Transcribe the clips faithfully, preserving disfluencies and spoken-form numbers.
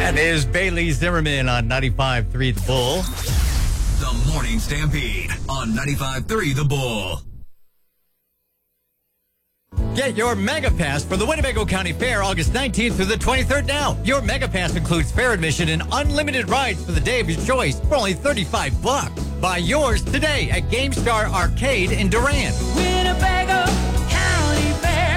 That is Bailey Zimmerman on ninety-five point three The Bull. The Morning Stampede on ninety-five point three The Bull. Get your Mega Pass for the Winnebago County Fair August nineteenth through the twenty-third now. Your Mega Pass includes fair admission and unlimited rides for the day of your choice for only thirty-five bucks. Buy yours today at GameStar Arcade in Durant. Winnebago County Fair.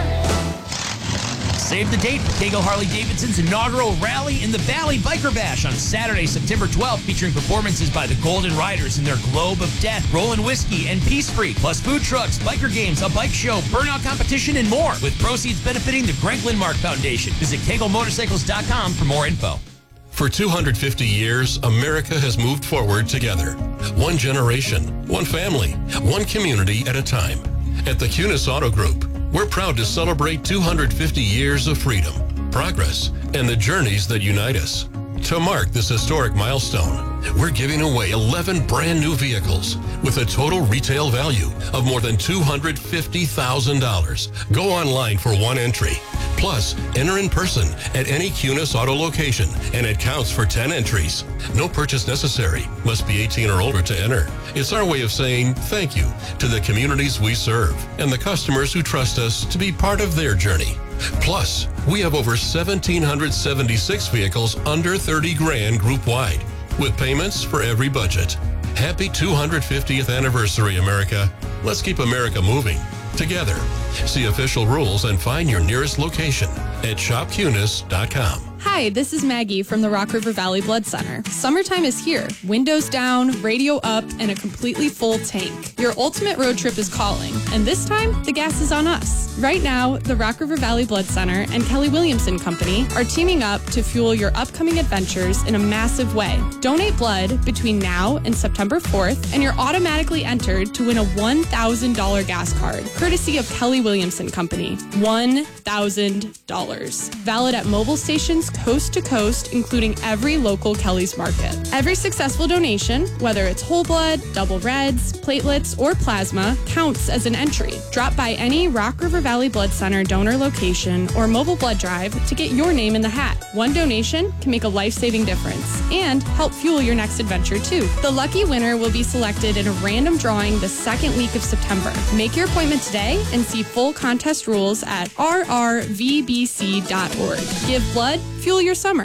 Save the date for Kegel Harley-Davidson's inaugural Rally in the Valley Biker Bash on Saturday, September twelfth, featuring performances by the Golden Riders in their Globe of Death, Rollin' Whiskey, and Peace Freak, plus food trucks, biker games, a bike show, burnout competition, and more, with proceeds benefiting the Greg Lindmark Foundation. Visit Kegel Motorcycles dot com for more info. For two hundred fifty years, America has moved forward together. One generation, one family, one community at a time. At the Cunis Auto Group, we're proud to celebrate two hundred fifty years of freedom, progress, and the journeys that unite us. To mark this historic milestone, we're giving away eleven brand new vehicles with a total retail value of more than two hundred fifty thousand dollars. Go online for one entry. Plus, enter in person at any Cunis Auto location, and it counts for ten entries. No purchase necessary. Must be eighteen or older to enter. It's our way of saying thank you to the communities we serve and the customers who trust us to be part of their journey. Plus, we have over one thousand seven hundred seventy-six vehicles under thirty grand group-wide, with payments for every budget. Happy two hundred fiftieth anniversary, America. Let's keep America moving together. See official rules and find your nearest location at shop cunis dot com. Hi, this is Maggie from the Rock River Valley Blood Center. Summertime is here. Windows down, radio up, and a completely full tank. Your ultimate road trip is calling, and this time, the gas is on us. Right now, the Rock River Valley Blood Center and Kelly Williamson Company are teaming up to fuel your upcoming adventures in a massive way. Donate blood between now and September fourth, and you're automatically entered to win a one thousand dollars gas card, courtesy of Kelly Williamson Company. one thousand dollars. Valid at mobile stations coast to coast, including every local Kelly's Market. Every successful donation, whether it's whole blood, double reds, platelets, or plasma, counts as an entry. Drop by any Rock River Valley Blood Center donor location or mobile blood drive to get your name in the hat. One donation can make a life-saving difference and help fuel your next adventure too. The lucky winner will be selected in a random drawing the second week of September. Make your appointment today and see full contest rules at r r v b c dot org. Give blood, fuel your summer.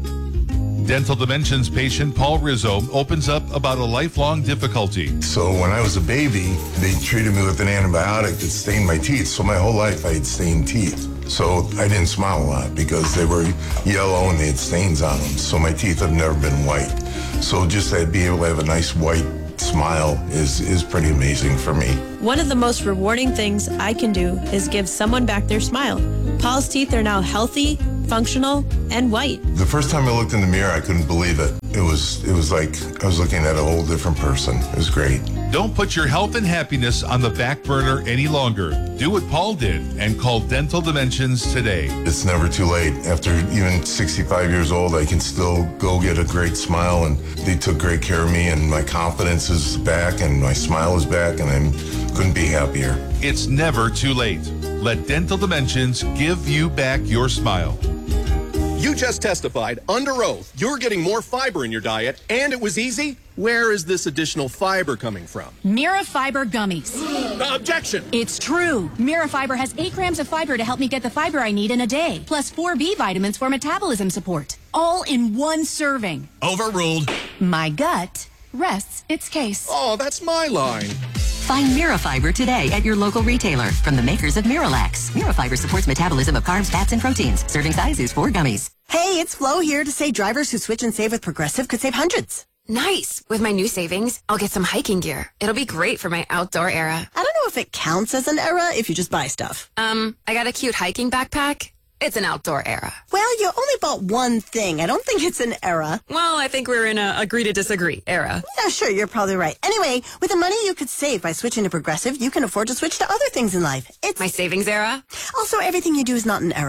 Dental Dimensions patient Paul Rizzo opens up about a lifelong difficulty. So when I was a baby, they treated me with an antibiotic that stained my teeth. So my whole life I had stained teeth. So I didn't smile a lot because they were yellow and they had stains on them. So my teeth have never been white. So just to be able to have a nice white smile is, is pretty amazing for me. One of the most rewarding things I can do is give someone back their smile. Paul's teeth are now healthy, functional, and white. The first time I looked in the mirror, I couldn't believe it. It was it was like I was looking at a whole different person. It was great. Don't put your health and happiness on the back burner any longer. Do what Paul did and call Dental Dimensions today. It's never too late. After even sixty-five years old, I can still go get a great smile, and they took great care of me, and my confidence is back, and my smile is back, and I couldn't be happier. It's never too late. Let Dental Dimensions give you back your smile. You just testified under oath you're getting more fiber in your diet, and it was easy? Where is this additional fiber coming from? Mirafiber gummies. Objection! It's true. Mirafiber has eight grams of fiber to help me get the fiber I need in a day, plus four B vitamins for metabolism support. All in one serving. Overruled. My gut rests its case. Oh, that's my line. Find Mirafiber today at your local retailer from the makers of Miralax. Mirafiber supports metabolism of carbs, fats, and proteins. Serving size is four gummies. Hey, it's Flo here to say drivers who switch and save with Progressive could save hundreds. Nice. With my new savings, I'll get some hiking gear. It'll be great for my outdoor era. I don't know if it counts as an era if you just buy stuff. Um, I got a cute hiking backpack. It's an outdoor era. Well, you only bought one thing. I don't think it's an era. Well, I think we're in a agree to disagree era. Yeah, sure, you're probably right. Anyway, with the money you could save by switching to Progressive, you can afford to switch to other things in life. It's my savings era. Also, everything you do is not an era.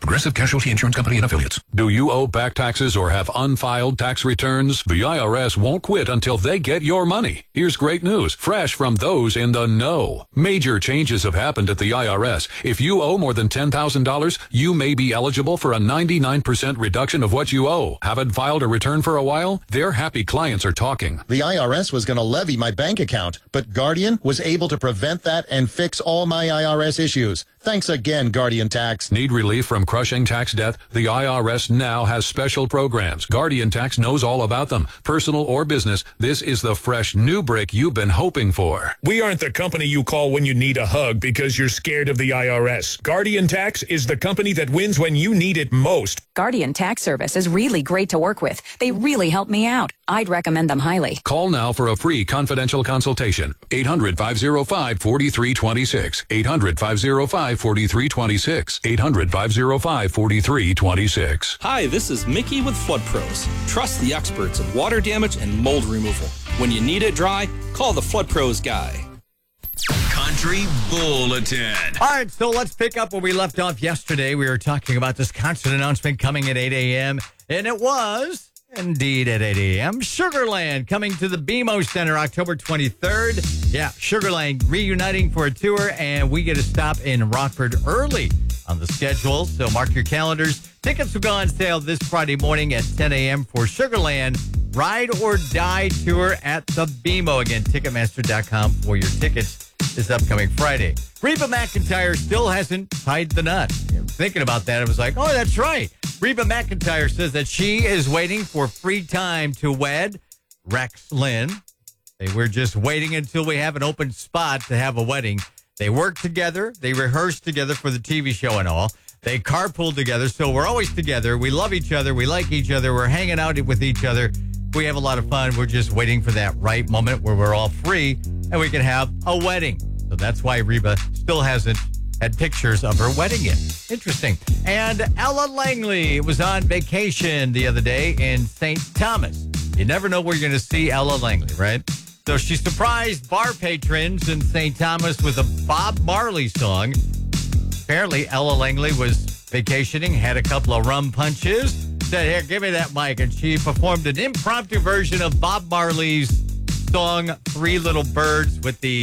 Progressive Casualty Insurance Company and Affiliates. Do you owe back taxes or have unfiled tax returns? The I R S won't quit until they get your money. Here's great news, fresh from those in the know. Major changes have happened at the I R S. If you owe more than ten thousand dollars, you may be eligible for a ninety-nine percent reduction of what you owe. Haven't filed a return for a while? Their happy clients are talking. The I R S was going to levy my bank account, but Guardian was able to prevent that and fix all my I R S issues. Thanks again, Guardian Tax. Need relief from crushing tax debt? The I R S now has special programs. Guardian Tax knows all about them. Personal or business, this is the fresh new break you've been hoping for. We aren't the company you call when you need a hug because you're scared of the I R S. Guardian Tax is the company that wins when you need it most. Guardian Tax Service is really great to work with. They really help me out. I'd recommend them highly. Call now for a free confidential consultation. eight hundred, five oh five, four three two six. eight hundred, five oh five, four three two six. eight hundred, five oh five, four three two six. Hi, this is Mickey with Flood Pros. Trust the experts in water damage and mold removal. When you need it dry, call the Flood Pros guy. Country Bulletin. All right, so let's pick up where we left off yesterday. We were talking about this concert announcement coming at eight a.m., and it was indeed at eight a.m. Sugarland coming to the B M O Center October twenty-third. Yeah, Sugarland reuniting for a tour, and we get a stop in Rockford early on the schedule, so mark your calendars. Tickets will go on sale this Friday morning at ten a.m. for Sugarland Ride or Die Tour at the B M O. Again, Ticketmaster dot com for your tickets this upcoming Friday. Reba McEntire still hasn't tied the knot. Thinking about that, I was like, oh, that's right. Reba McEntire says that she is waiting for free time to wed Rex Lynn. They were just waiting until we have an open spot to have a wedding. They work together. They rehearse together for the T V show and all. They carpool together, so we're always together. We love each other. We like each other. We're hanging out with each other. We have a lot of fun. We're just waiting for that right moment where we're all free and we can have a wedding. So that's why Reba still hasn't had pictures of her wedding yet. Interesting. And Ella Langley was on vacation the other day in Saint Thomas. You never know where you're going to see Ella Langley, right? So she surprised bar patrons in Saint Thomas with a Bob Marley song. Apparently, Ella Langley was vacationing, had a couple of rum punches, said, here, give me that mic. And she performed an impromptu version of Bob Marley's song, Three Little Birds, with the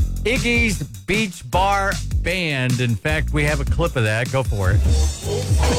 Iggy's Beach Bar Band. In fact, we have a clip of that. Go for it.